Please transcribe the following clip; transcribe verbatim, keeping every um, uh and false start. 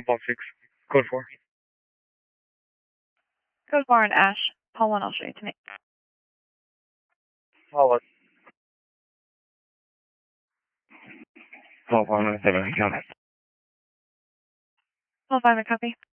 Paul six, code four. Code four and Ash. Paul one, I'll show you to me. Paul one. Paul one, seven, count. Paul five, a copy.